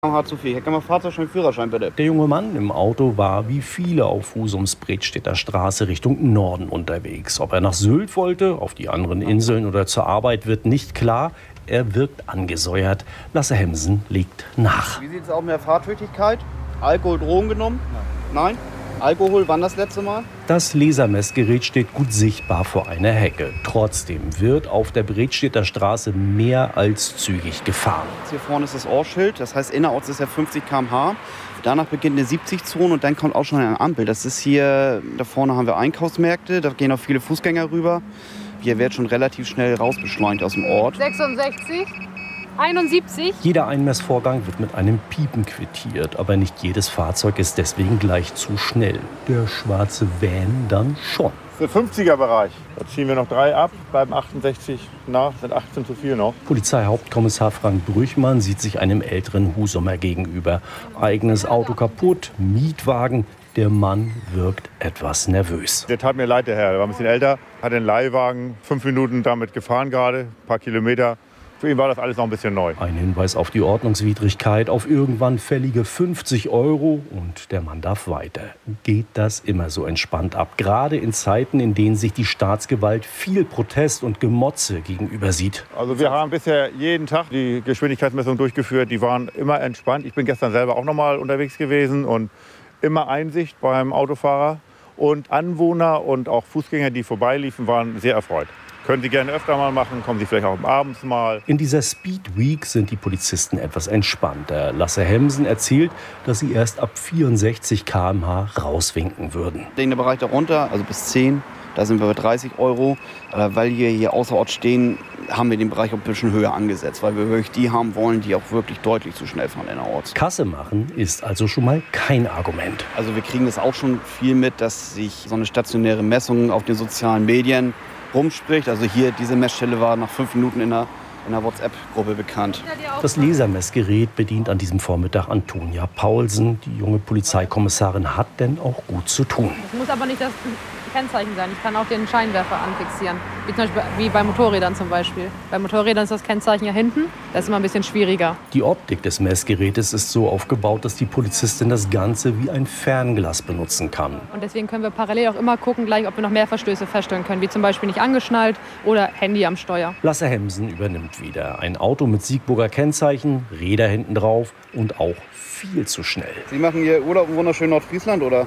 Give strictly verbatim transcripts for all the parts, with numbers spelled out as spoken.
Hat zu viel. Hier kann man Fahrzeugschein, Führerschein bitte. Der junge Mann im Auto war wie viele auf Husums Bredstedter Straße Richtung Norden unterwegs. Ob er nach Sylt wollte, auf die anderen Inseln oder zur Arbeit, wird nicht klar. Er wirkt angesäuert. Lasse Hemsen legt nach. Wie sieht es aus mit der Fahrtüchtigkeit? Alkohol, Drogen genommen? Nein. Nein? Alkohol, wann das letzte Mal? Das Lasermessgerät steht gut sichtbar vor einer Hecke. Trotzdem wird auf der Bredstedter Straße mehr als zügig gefahren. Hier vorne ist das Ohrschild, das heißt innerorts ist er fünfzig Kilometer pro Stunde. Danach beginnt eine siebzig-Zone und dann kommt auch schon eine Ampel. Das ist hier, da vorne haben wir Einkaufsmärkte, da gehen auch viele Fußgänger rüber. Hier wird schon relativ schnell rausbeschleunigt aus dem Ort. sechsundsechzig, einundsiebzig. Jeder Einmessvorgang wird mit einem Piepen quittiert, aber nicht jedes Fahrzeug ist deswegen gleich zu schnell. Der schwarze Van dann schon. Der fünfziger-Bereich. Da ziehen wir noch drei ab, bleiben achtundsechzig nach, sind achtzehn zu viel noch. Polizeihauptkommissar Frank Brüchmann sieht sich einem älteren Husumer gegenüber. Eigenes Auto kaputt, Mietwagen. Der Mann wirkt etwas nervös. Der tat mir leid, der Herr. Der war ein bisschen älter, hat einen Leihwagen, fünf Minuten damit gefahren gerade, ein paar Kilometer. Für ihn war das alles noch ein bisschen neu. Ein Hinweis auf die Ordnungswidrigkeit, auf irgendwann fällige fünfzig Euro und der Mann darf weiter. Geht das immer so entspannt ab? Gerade in Zeiten, in denen sich die Staatsgewalt viel Protest und Gemotze gegenüber sieht. Also wir haben bisher jeden Tag die Geschwindigkeitsmessung durchgeführt. Die waren immer entspannt. Ich bin gestern selber auch noch mal unterwegs gewesen und immer Einsicht beim Autofahrer. Und Anwohner und auch Fußgänger, die vorbeiliefen, waren sehr erfreut. Können Sie gerne öfter mal machen, kommen Sie vielleicht auch abends mal. In dieser Speed Week sind die Polizisten etwas entspannter. Lasse Hemsen erzählt, dass sie erst ab vierundsechzig Kilometer pro Stunde rauswinken würden. Den Bereich darunter, also bis zehn, da sind wir bei dreißig Euro. Weil wir hier außerorts stehen, haben wir den Bereich auch ein bisschen höher angesetzt, weil wir wirklich die haben wollen, die auch wirklich deutlich zu schnell fahren innerorts. Kasse machen ist also schon mal kein Argument. Also wir kriegen das auch schon viel mit, dass sich so eine stationäre Messung auf den sozialen Medien rumspricht. Also hier, diese Messstelle war nach fünf Minuten in einer, in einer WhatsApp-Gruppe bekannt. Das Lasermessgerät bedient an diesem Vormittag Antonia Paulsen. Die junge Polizeikommissarin hat denn auch gut zu tun. Das muss aber nicht das Kennzeichen sein. Ich kann auch den Scheinwerfer anfixieren. Wie, zum Beispiel, wie bei Motorrädern zum Beispiel. Bei Motorrädern ist das Kennzeichen ja hinten. Das ist immer ein bisschen schwieriger. Die Optik des Messgerätes ist so aufgebaut, dass die Polizistin das Ganze wie ein Fernglas benutzen kann. Und deswegen können wir parallel auch immer gucken, gleich, ob wir noch mehr Verstöße feststellen können. Wie zum Beispiel nicht angeschnallt oder Handy am Steuer. Lasse Hemsen übernimmt wieder. Ein Auto mit Siegburger Kennzeichen, Räder hinten drauf und auch viel zu schnell. Sie machen hier Urlaub im wunderschönen Nordfriesland, oder?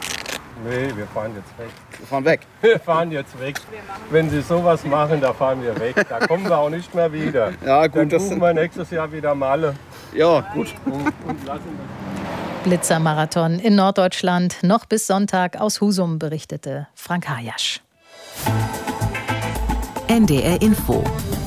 Nee, wir fahren jetzt weg. Wir fahren weg? Wir fahren jetzt weg. Wenn Sie sowas machen, da fahren wir weg. Da kommen wir auch nicht mehr wieder. Ja, gut, Dann das buchen wir nächstes Jahr wieder Malle. Ja, gut. Und, und lassen wir Blitzermarathon in Norddeutschland. Noch bis Sonntag aus Husum, berichtete Frank Hajasch. N D R Info.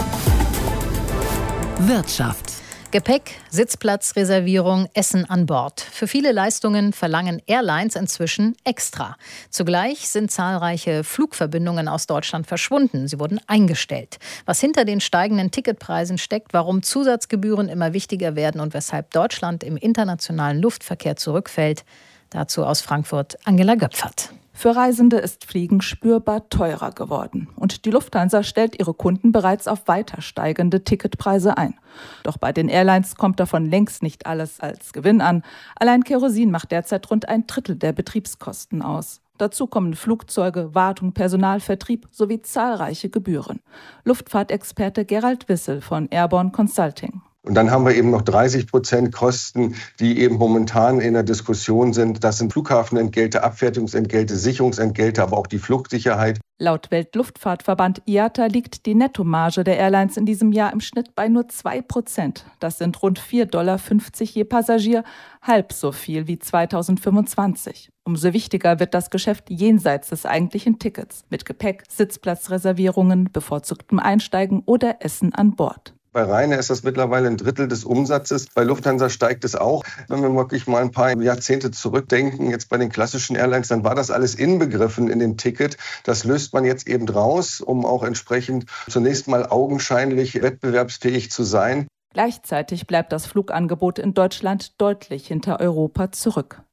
Wirtschaft. Gepäck, Sitzplatzreservierung, Essen an Bord. Für viele Leistungen verlangen Airlines inzwischen extra. Zugleich sind zahlreiche Flugverbindungen aus Deutschland verschwunden. Sie wurden eingestellt. Was hinter den steigenden Ticketpreisen steckt, warum Zusatzgebühren immer wichtiger werden und weshalb Deutschland im internationalen Luftverkehr zurückfällt, dazu aus Frankfurt Angela Göpfert. Für Reisende ist Fliegen spürbar teurer geworden. Und die Lufthansa stellt ihre Kunden bereits auf weiter steigende Ticketpreise ein. Doch bei den Airlines kommt davon längst nicht alles als Gewinn an. Allein Kerosin macht derzeit rund ein Drittel der Betriebskosten aus. Dazu kommen Flugzeuge, Wartung, Personalvertrieb sowie zahlreiche Gebühren. Luftfahrtexperte Gerald Wissel von Airborne Consulting. Und dann haben wir eben noch dreißig Prozent Kosten, die eben momentan in der Diskussion sind. Das sind Flughafenentgelte, Abfertigungsentgelte, Sicherungsentgelte, aber auch die Flugsicherheit. Laut Weltluftfahrtverband I A T A liegt die Nettomarge der Airlines in diesem Jahr im Schnitt bei nur zwei Prozent. Das sind rund vier Komma fünfzig Dollar je Passagier, halb so viel wie zweitausendfünfundzwanzig. Umso wichtiger wird das Geschäft jenseits des eigentlichen Tickets mit Gepäck, Sitzplatzreservierungen, bevorzugtem Einsteigen oder Essen an Bord. Bei Ryanair ist das mittlerweile ein Drittel des Umsatzes. Bei Lufthansa steigt es auch. Wenn wir wirklich mal ein paar Jahrzehnte zurückdenken, jetzt bei den klassischen Airlines, dann war das alles inbegriffen in dem Ticket. Das löst man jetzt eben raus, um auch entsprechend zunächst mal augenscheinlich wettbewerbsfähig zu sein. Gleichzeitig bleibt das Flugangebot in Deutschland deutlich hinter Europa zurück.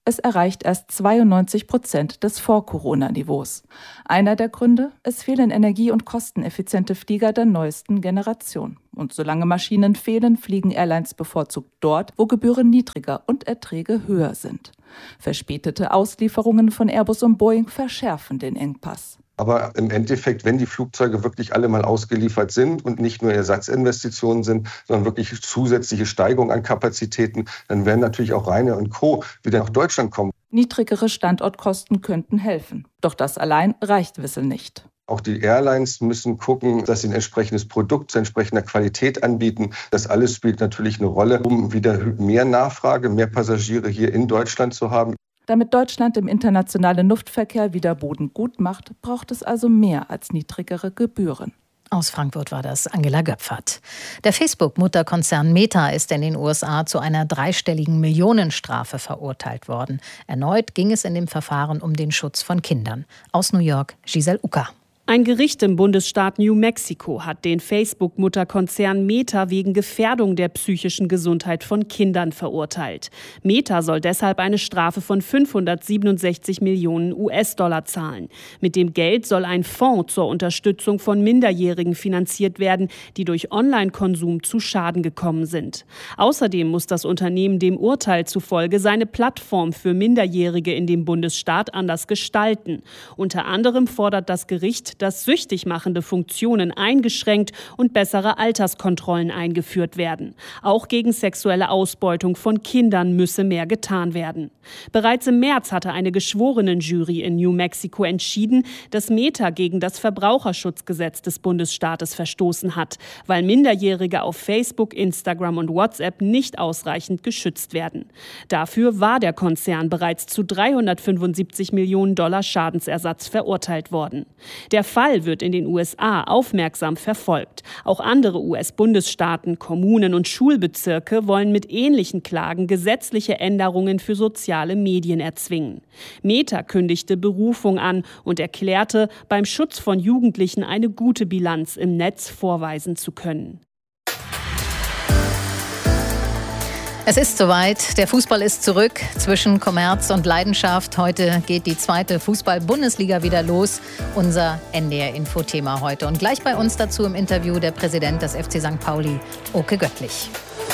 Es erreicht erst zweiundneunzig Prozent des Vor-Corona-Niveaus. Einer der Gründe? Es fehlen energie- und kosteneffiziente Flieger der neuesten Generation. Und solange Maschinen fehlen, fliegen Airlines bevorzugt dort, wo Gebühren niedriger und Erträge höher sind. Verspätete Auslieferungen von Airbus und Boeing verschärfen den Engpass. Aber im Endeffekt, wenn die Flugzeuge wirklich alle mal ausgeliefert sind und nicht nur Ersatzinvestitionen sind, sondern wirklich zusätzliche Steigerung an Kapazitäten, dann werden natürlich auch Ryanair und Co. wieder nach Deutschland kommen. Niedrigere Standortkosten könnten helfen. Doch das allein reicht Wissel nicht. Auch die Airlines müssen gucken, dass sie ein entsprechendes Produkt zu entsprechender Qualität anbieten. Das alles spielt natürlich eine Rolle, um wieder mehr Nachfrage, mehr Passagiere hier in Deutschland zu haben. Damit Deutschland im internationalen Luftverkehr wieder Boden gut macht, braucht es also mehr als niedrigere Gebühren. Aus Frankfurt war das Angela Göpfert. Der Facebook-Mutterkonzern Meta ist in den U S A zu einer dreistelligen Millionenstrafe verurteilt worden. Erneut ging es in dem Verfahren um den Schutz von Kindern. Aus New York, Giselle Ucker. Ein Gericht im Bundesstaat New Mexico hat den Facebook-Mutterkonzern Meta wegen Gefährdung der psychischen Gesundheit von Kindern verurteilt. Meta soll deshalb eine Strafe von fünfhundertsiebenundsechzig Millionen U S-Dollar zahlen. Mit dem Geld soll ein Fonds zur Unterstützung von Minderjährigen finanziert werden, die durch Online-Konsum zu Schaden gekommen sind. Außerdem muss das Unternehmen dem Urteil zufolge seine Plattform für Minderjährige in dem Bundesstaat anders gestalten. Unter anderem fordert das Gericht, dass süchtig machende Funktionen eingeschränkt und bessere Alterskontrollen eingeführt werden. Auch gegen sexuelle Ausbeutung von Kindern müsse mehr getan werden. Bereits im März hatte eine Geschworenenjury in New Mexico entschieden, dass Meta gegen das Verbraucherschutzgesetz des Bundesstaates verstoßen hat, weil Minderjährige auf Facebook, Instagram und WhatsApp nicht ausreichend geschützt werden. Dafür war der Konzern bereits zu dreihundertfünfundsiebzig Millionen Dollar Schadensersatz verurteilt worden. Der Fall wird in den U S A aufmerksam verfolgt. Auch andere U S-Bundesstaaten, Kommunen und Schulbezirke wollen mit ähnlichen Klagen gesetzliche Änderungen für soziale Medien erzwingen. Meta kündigte Berufung an und erklärte, beim Schutz von Jugendlichen eine gute Bilanz im Netz vorweisen zu können. Es ist soweit. Der Fußball ist zurück. Zwischen Kommerz und Leidenschaft. Heute geht die zweite Fußball-Bundesliga wieder los. Unser N D R-Info-Thema heute. Und gleich bei uns dazu im Interview der Präsident des F C Sankt Pauli, Oke Göttlich.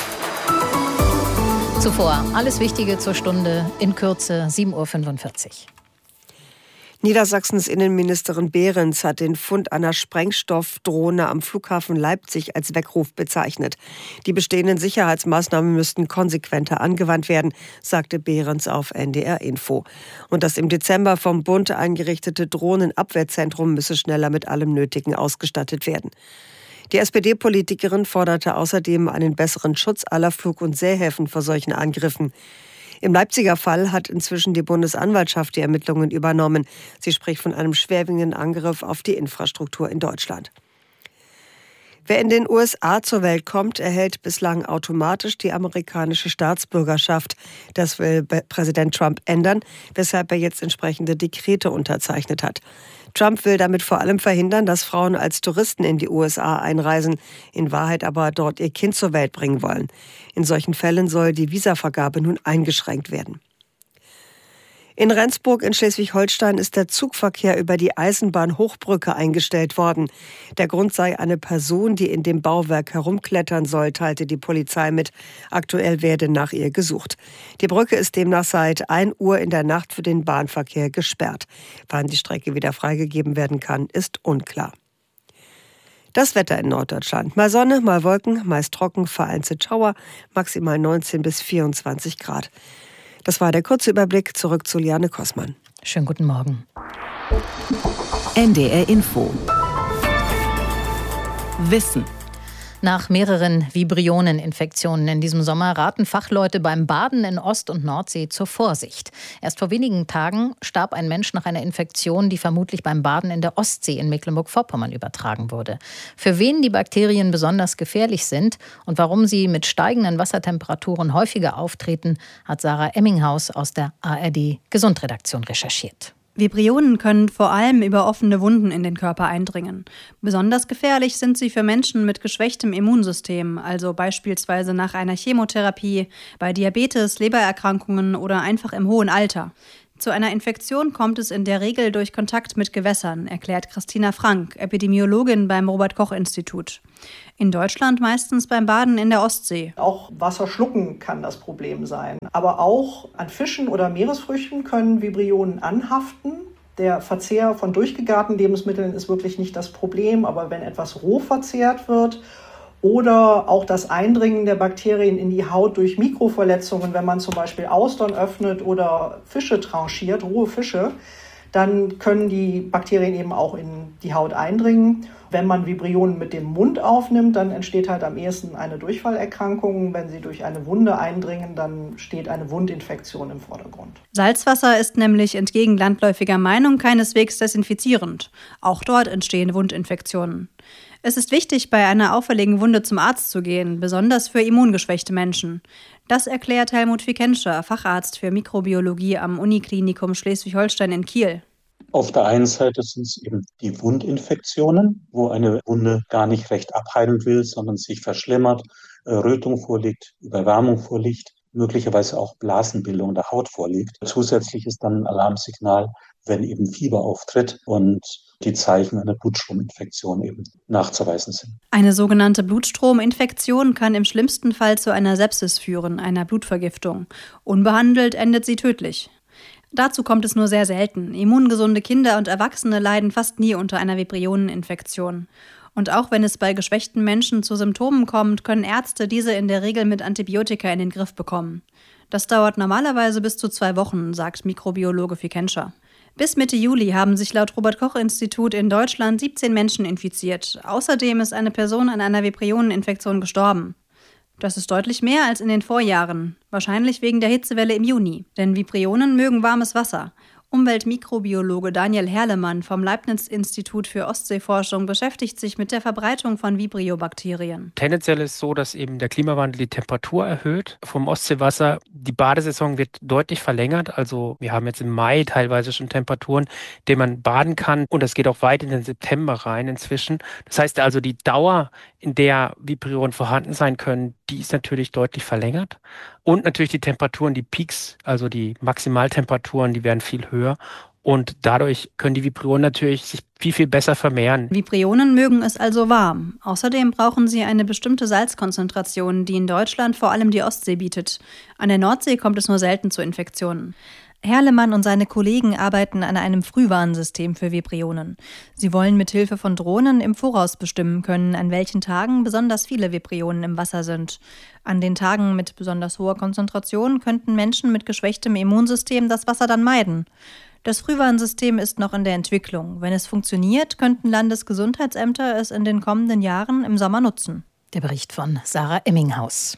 Zuvor alles Wichtige zur Stunde in Kürze, sieben Uhr fünfundvierzig. Niedersachsens Innenministerin Behrens hat den Fund einer Sprengstoffdrohne am Flughafen Leipzig als Weckruf bezeichnet. Die bestehenden Sicherheitsmaßnahmen müssten konsequenter angewandt werden, sagte Behrens auf N D R Info. Und das im Dezember vom Bund eingerichtete Drohnenabwehrzentrum müsse schneller mit allem Nötigen ausgestattet werden. Die S P D-Politikerin forderte außerdem einen besseren Schutz aller Flug- und Seehäfen vor solchen Angriffen. Im Leipziger Fall hat inzwischen die Bundesanwaltschaft die Ermittlungen übernommen. Sie spricht von einem schwerwiegenden Angriff auf die Infrastruktur in Deutschland. Wer in den U S A zur Welt kommt, erhält bislang automatisch die amerikanische Staatsbürgerschaft. Das will Präsident Trump ändern, weshalb er jetzt entsprechende Dekrete unterzeichnet hat. Trump will damit vor allem verhindern, dass Frauen als Touristen in die U S A einreisen, in Wahrheit aber dort ihr Kind zur Welt bringen wollen. In solchen Fällen soll die Visavergabe nun eingeschränkt werden. In Rendsburg in Schleswig-Holstein ist der Zugverkehr über die Eisenbahnhochbrücke eingestellt worden. Der Grund sei eine Person, die in dem Bauwerk herumklettern soll, teilte die Polizei mit. Aktuell werde nach ihr gesucht. Die Brücke ist demnach seit ein Uhr in der Nacht für den Bahnverkehr gesperrt. Wann die Strecke wieder freigegeben werden kann, ist unklar. Das Wetter in Norddeutschland. Mal Sonne, mal Wolken, meist trocken, vereinzelt Schauer, maximal neunzehn bis vierundzwanzig Grad. Das war der kurze Überblick. Zurück zu Liane Kossmann. Schönen guten Morgen. N D R Info. Wissen. Nach mehreren Vibrioneninfektionen in diesem Sommer raten Fachleute beim Baden in Ost- und Nordsee zur Vorsicht. Erst vor wenigen Tagen starb ein Mensch nach einer Infektion, die vermutlich beim Baden in der Ostsee in Mecklenburg-Vorpommern übertragen wurde. Für wen die Bakterien besonders gefährlich sind und warum sie mit steigenden Wassertemperaturen häufiger auftreten, hat Sarah Emminghaus aus der A R D-Gesundredaktion recherchiert. Vibrionen können vor allem über offene Wunden in den Körper eindringen. Besonders gefährlich sind sie für Menschen mit geschwächtem Immunsystem, also beispielsweise nach einer Chemotherapie, bei Diabetes, Lebererkrankungen oder einfach im hohen Alter. Zu einer Infektion kommt es in der Regel durch Kontakt mit Gewässern, erklärt Christina Frank, Epidemiologin beim Robert-Koch-Institut. In Deutschland meistens beim Baden in der Ostsee. Auch Wasser schlucken kann das Problem sein. Aber auch an Fischen oder Meeresfrüchten können Vibrionen anhaften. Der Verzehr von durchgegarten Lebensmitteln ist wirklich nicht das Problem, aber wenn etwas roh verzehrt wird, oder auch das Eindringen der Bakterien in die Haut durch Mikroverletzungen, wenn man zum Beispiel Austern öffnet oder Fische tranchiert, rohe Fische, dann können die Bakterien eben auch in die Haut eindringen. Wenn man Vibrionen mit dem Mund aufnimmt, dann entsteht halt am ehesten eine Durchfallerkrankung. Wenn sie durch eine Wunde eindringen, dann steht eine Wundinfektion im Vordergrund. Salzwasser ist nämlich entgegen landläufiger Meinung keineswegs desinfizierend. Auch dort entstehen Wundinfektionen. Es ist wichtig, bei einer auffälligen Wunde zum Arzt zu gehen, besonders für immungeschwächte Menschen. Das erklärt Helmut Fikenscher, Facharzt für Mikrobiologie am Uniklinikum Schleswig-Holstein in Kiel. Auf der einen Seite sind es eben die Wundinfektionen, wo eine Wunde gar nicht recht abheilen will, sondern sich verschlimmert, Rötung vorliegt, Überwärmung vorliegt, möglicherweise auch Blasenbildung der Haut vorliegt. Zusätzlich ist dann ein Alarmsignal, wenn eben Fieber auftritt und die Zeichen einer Blutstrominfektion eben nachzuweisen sind. Eine sogenannte Blutstrominfektion kann im schlimmsten Fall zu einer Sepsis führen, einer Blutvergiftung. Unbehandelt endet sie tödlich. Dazu kommt es nur sehr selten. Immungesunde Kinder und Erwachsene leiden fast nie unter einer Vibrioneninfektion. Und auch wenn es bei geschwächten Menschen zu Symptomen kommt, können Ärzte diese in der Regel mit Antibiotika in den Griff bekommen. Das dauert normalerweise bis zu zwei Wochen, sagt Mikrobiologe Fikenscher. Bis Mitte Juli haben sich laut Robert-Koch-Institut in Deutschland siebzehn Menschen infiziert. Außerdem ist eine Person an einer Vibrioneninfektion gestorben. Das ist deutlich mehr als in den Vorjahren, wahrscheinlich wegen der Hitzewelle im Juni. Denn Vibrionen mögen warmes Wasser. Umweltmikrobiologe Daniel Herlemann vom Leibniz-Institut für Ostseeforschung beschäftigt sich mit der Verbreitung von Vibriobakterien. Tendenziell ist es so, dass eben der Klimawandel die Temperatur erhöht vom Ostseewasser. Die Badesaison wird deutlich verlängert. Also wir haben jetzt im Mai teilweise schon Temperaturen, in denen man baden kann. Und das geht auch weit in den September rein inzwischen. Das heißt also, die Dauer, in der Vibrionen vorhanden sein können, die ist natürlich deutlich verlängert. Und natürlich die Temperaturen, die Peaks, also die Maximaltemperaturen, die werden viel höher. Und dadurch können die Vibrionen natürlich sich viel, viel besser vermehren. Vibrionen mögen es also warm. Außerdem brauchen sie eine bestimmte Salzkonzentration, die in Deutschland vor allem die Ostsee bietet. An der Nordsee kommt es nur selten zu Infektionen. Herlemann und seine Kollegen arbeiten an einem Frühwarnsystem für Vibrionen. Sie wollen mit Hilfe von Drohnen im Voraus bestimmen können, an welchen Tagen besonders viele Vibrionen im Wasser sind. An den Tagen mit besonders hoher Konzentration könnten Menschen mit geschwächtem Immunsystem das Wasser dann meiden. Das Frühwarnsystem ist noch in der Entwicklung. Wenn es funktioniert, könnten Landesgesundheitsämter es in den kommenden Jahren im Sommer nutzen. Der Bericht von Sarah Emminghaus.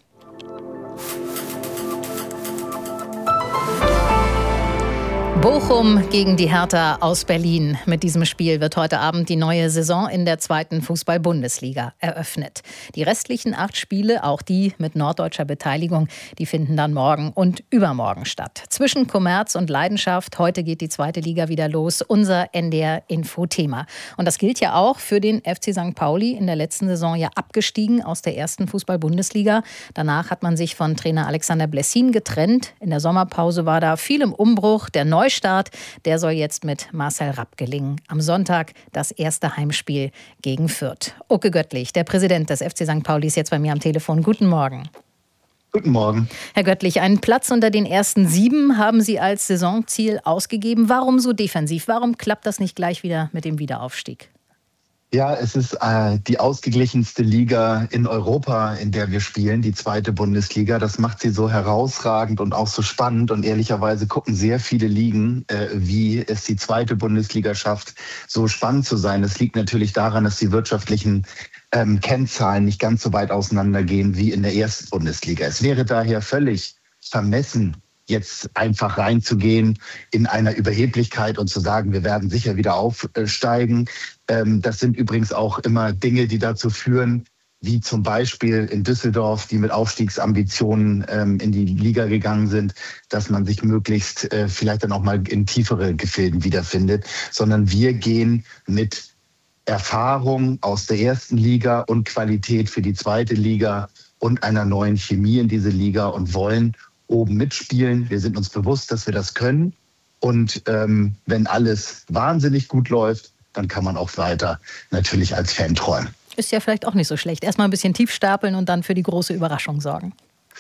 Bochum gegen die Hertha aus Berlin. Mit diesem Spiel wird heute Abend die neue Saison in der zweiten Fußball-Bundesliga eröffnet. Die restlichen acht Spiele, auch die mit norddeutscher Beteiligung, die finden dann morgen und übermorgen statt. Zwischen Kommerz und Leidenschaft, heute geht die zweite Liga wieder los, unser N D R-Info-Thema. Und das gilt ja auch für den F C Sankt Pauli, in der letzten Saison ja abgestiegen aus der ersten Fußball-Bundesliga. Danach hat man sich von Trainer Alexander Blessin getrennt. In der Sommerpause war da viel im Umbruch. Der Neustart, der soll jetzt mit Marcel Rapp gelingen. Am Sonntag das erste Heimspiel gegen Fürth. Oke Göttlich, der Präsident des F C Sankt Pauli, ist jetzt bei mir am Telefon. Guten Morgen. Guten Morgen. Herr Göttlich, einen Platz unter den ersten sieben haben Sie als Saisonziel ausgegeben. Warum so defensiv? Warum klappt das nicht gleich wieder mit dem Wiederaufstieg? Ja, es ist äh, die ausgeglichenste Liga in Europa, in der wir spielen, die zweite Bundesliga. Das macht sie so herausragend und auch so spannend. Und ehrlicherweise gucken sehr viele Ligen, äh, wie es die zweite Bundesliga schafft, so spannend zu sein. Es liegt natürlich daran, dass die wirtschaftlichen ähm, Kennzahlen nicht ganz so weit auseinandergehen wie in der ersten Bundesliga. Es wäre daher völlig vermessen, jetzt einfach reinzugehen in einer Überheblichkeit und zu sagen, wir werden sicher wieder aufsteigen. Das sind übrigens auch immer Dinge, die dazu führen, wie zum Beispiel in Düsseldorf, die mit Aufstiegsambitionen ähm, in die Liga gegangen sind, dass man sich möglichst äh, vielleicht dann auch mal in tiefere Gefilden wiederfindet, sondern wir gehen mit Erfahrung aus der ersten Liga und Qualität für die zweite Liga und einer neuen Chemie in diese Liga und wollen oben mitspielen. Wir sind uns bewusst, dass wir das können. Und ähm, wenn alles wahnsinnig gut läuft, dann kann man auch weiter natürlich als Fan träumen. Ist ja vielleicht auch nicht so schlecht. Erstmal ein bisschen tief stapeln und dann für die große Überraschung sorgen.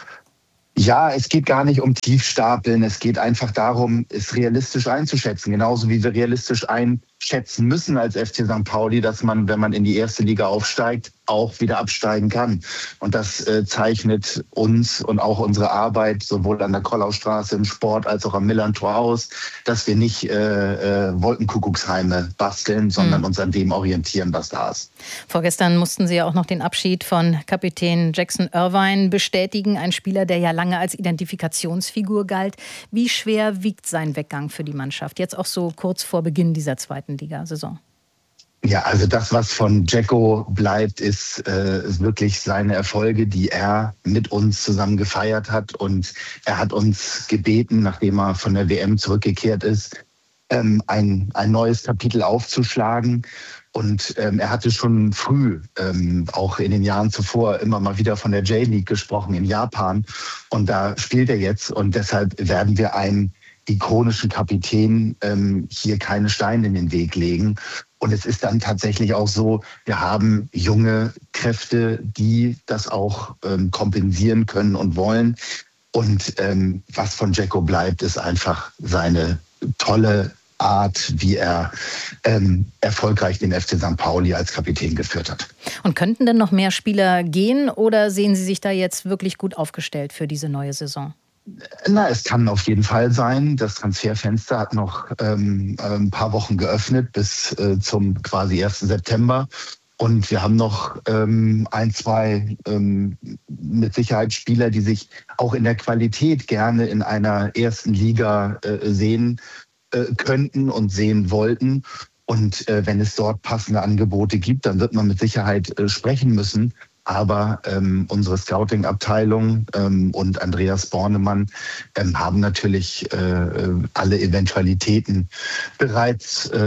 Ja, es geht gar nicht um Tiefstapeln. Es geht einfach darum, es realistisch einzuschätzen. Genauso wie wir realistisch einschätzen müssen als F C Sankt Pauli, dass man, wenn man in die erste Liga aufsteigt, auch wieder absteigen kann. Und das äh, zeichnet uns und auch unsere Arbeit sowohl an der Kollaustraße im Sport als auch am Millantor aus, dass wir nicht äh, äh, Wolkenkuckucksheime basteln, sondern mhm. uns an dem orientieren, was da ist. Vorgestern mussten Sie ja auch noch den Abschied von Kapitän Jackson Irvine bestätigen, ein Spieler, der ja lange als Identifikationsfigur galt. Wie schwer wiegt sein Weggang für die Mannschaft, jetzt auch so kurz vor Beginn dieser zweiten Liga-Saison? Ja, also das, was von Jacko bleibt, ist, äh, ist wirklich seine Erfolge, die er mit uns zusammen gefeiert hat. Und er hat uns gebeten, nachdem er von der W M zurückgekehrt ist, ähm, ein, ein neues Kapitel aufzuschlagen. Und ähm, er hatte schon früh, ähm, auch in den Jahren zuvor, immer mal wieder von der J-League gesprochen in Japan. Und da spielt er jetzt. Und deshalb werden wir einem ikonischen Kapitän ähm, hier keine Steine in den Weg legen. Und es ist dann tatsächlich auch so, wir haben junge Kräfte, die das auch ähm, kompensieren können und wollen. Und ähm, was von Jacko bleibt, ist einfach seine tolle Art, wie er ähm, erfolgreich den F C Sankt Pauli als Kapitän geführt hat. Und könnten denn noch mehr Spieler gehen oder sehen Sie sich da jetzt wirklich gut aufgestellt für diese neue Saison? Na, es kann auf jeden Fall sein. Das Transferfenster hat noch ähm, ein paar Wochen geöffnet bis äh, zum quasi ersten September. Und wir haben noch ähm, ein, zwei ähm, mit Sicherheit Spieler, die sich auch in der Qualität gerne in einer ersten Liga äh, sehen äh, könnten und sehen wollten. Und äh, wenn es dort passende Angebote gibt, dann wird man mit Sicherheit äh, sprechen müssen. Aber ähm, unsere Scouting-Abteilung ähm, und Andreas Bornemann ähm, haben natürlich äh, alle Eventualitäten bereits äh,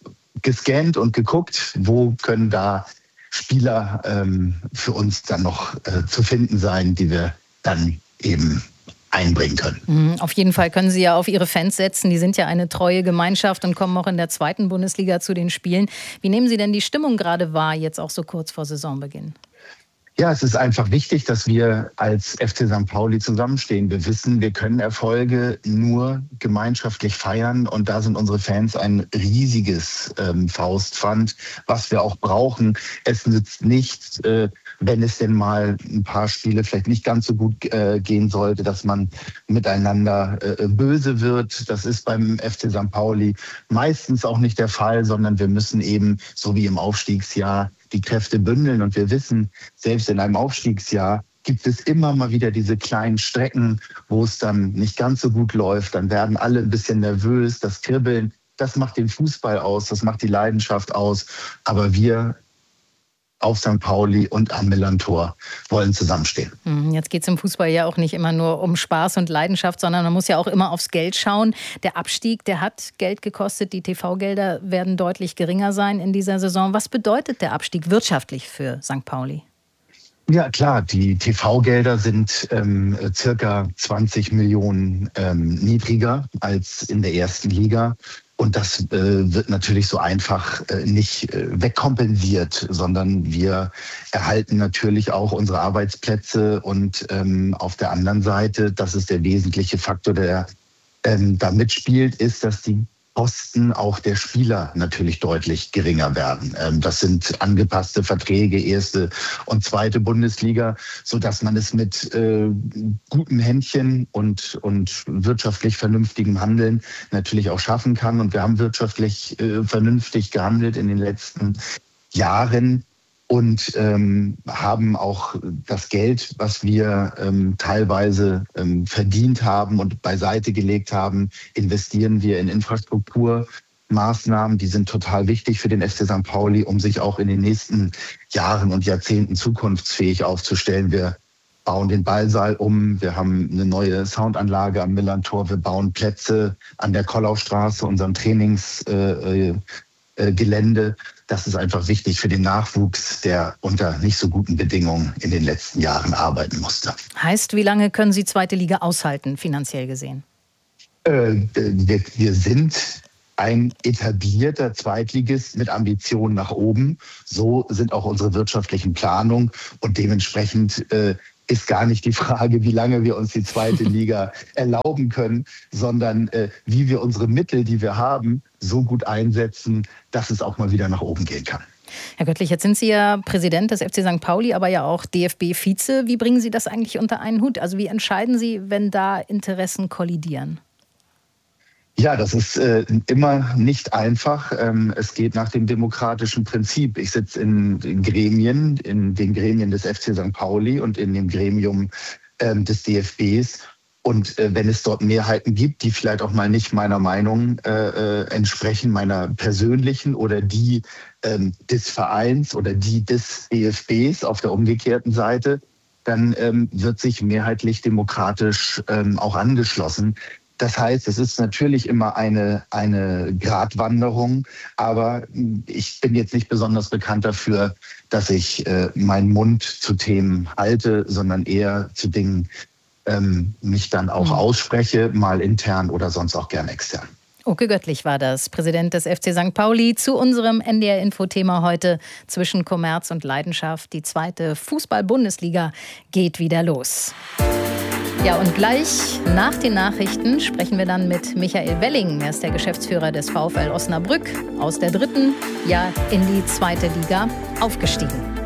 gescannt und geguckt, wo können da Spieler ähm, für uns dann noch äh, zu finden sein, die wir dann eben einbringen können. Auf jeden Fall können Sie ja auf Ihre Fans setzen. Die sind ja eine treue Gemeinschaft und kommen auch in der zweiten Bundesliga zu den Spielen. Wie nehmen Sie denn die Stimmung gerade wahr, jetzt auch so kurz vor Saisonbeginn? Ja, es ist einfach wichtig, dass wir als F C Sankt Pauli zusammenstehen. Wir wissen, wir können Erfolge nur gemeinschaftlich feiern und da sind unsere Fans ein riesiges ähm, Faustpfand, was wir auch brauchen. Es nützt nichts, äh, wenn es denn mal ein paar Spiele vielleicht nicht ganz so gut äh, gehen sollte, dass man miteinander äh, böse wird. Das ist beim F C Sankt Pauli meistens auch nicht der Fall, sondern wir müssen eben, so wie im Aufstiegsjahr, die Kräfte bündeln. Und wir wissen, selbst in einem Aufstiegsjahr gibt es immer mal wieder diese kleinen Strecken, wo es dann nicht ganz so gut läuft. Dann werden alle ein bisschen nervös, das Kribbeln, das macht den Fußball aus, das macht die Leidenschaft aus. Aber wir auf Sankt Pauli und am Millantor wollen zusammenstehen. Jetzt geht es im Fußball ja auch nicht immer nur um Spaß und Leidenschaft, sondern man muss ja auch immer aufs Geld schauen. Der Abstieg, der hat Geld gekostet. Die T V-Gelder werden deutlich geringer sein in dieser Saison. Was bedeutet der Abstieg wirtschaftlich für Sankt Pauli? Ja klar, die T V-Gelder sind ähm, circa zwanzig Millionen ähm, niedriger als in der ersten Liga. Und das äh, wird natürlich so einfach äh, nicht äh, wegkompensiert, sondern wir erhalten natürlich auch unsere Arbeitsplätze. Und ähm, auf der anderen Seite, das ist der wesentliche Faktor, der ähm, da mitspielt, ist, dass die Kosten auch der Spieler natürlich deutlich geringer werden. Ähm, das sind angepasste Verträge, erste und zweite Bundesliga, sodass man es mit äh, gutem Händchen und, und wirtschaftlich vernünftigem Handeln natürlich auch schaffen kann. Und wir haben wirtschaftlich äh, vernünftig gehandelt in den letzten Jahren und ähm, haben auch das Geld, was wir ähm, teilweise ähm, verdient haben und beiseite gelegt haben, investieren wir in Infrastruktur. Maßnahmen, die sind total wichtig für den F C Sankt Pauli, um sich auch in den nächsten Jahren und Jahrzehnten zukunftsfähig aufzustellen. Wir bauen den Ballsaal um, wir haben eine neue Soundanlage am Millerntor, wir bauen Plätze an der Kollaustraße, unserem Trainingsgelände. Äh, äh, das ist einfach wichtig für den Nachwuchs, der unter nicht so guten Bedingungen in den letzten Jahren arbeiten musste. Heißt, wie lange können Sie zweite Liga aushalten, finanziell gesehen? Äh, wir, wir sind ein etablierter Zweitligist mit Ambitionen nach oben. So sind auch unsere wirtschaftlichen Planungen und dementsprechend äh, ist gar nicht die Frage, wie lange wir uns die zweite Liga erlauben können, sondern äh, wie wir unsere Mittel, die wir haben, so gut einsetzen, dass es auch mal wieder nach oben gehen kann. Herr Göttlich, jetzt sind Sie ja Präsident des F C Sankt Pauli, aber ja auch D F B-Vize. Wie bringen Sie das eigentlich unter einen Hut? Also wie entscheiden Sie, wenn da Interessen kollidieren? Ja, das ist äh, immer nicht einfach. Ähm, es geht nach dem demokratischen Prinzip. Ich sitze in, in Gremien, in den Gremien des F C Sankt Pauli und in dem Gremium ähm, des D F Bs. Und äh, wenn es dort Mehrheiten gibt, die vielleicht auch mal nicht meiner Meinung äh, äh, entsprechen, meiner persönlichen oder die ähm, des Vereins oder die des D F Bs auf der umgekehrten Seite, dann ähm, wird sich mehrheitlich demokratisch ähm, auch angeschlossen. Das heißt, es ist natürlich immer eine, eine Gratwanderung, aber ich bin jetzt nicht besonders bekannt dafür, dass ich äh, meinen Mund zu Themen halte, sondern eher zu Dingen ähm, mich dann auch mhm. ausspreche, mal intern oder sonst auch gern extern. Oke Göttlich war das, Präsident des F C Sankt Pauli, zu unserem N D R-Info-Thema heute zwischen Kommerz und Leidenschaft. Die zweite Fußball-Bundesliga geht wieder los. Ja, und gleich nach den Nachrichten sprechen wir dann mit Michael Welling. Er ist der Geschäftsführer des VfL Osnabrück, aus der dritten, ja in die zweite Liga aufgestiegen.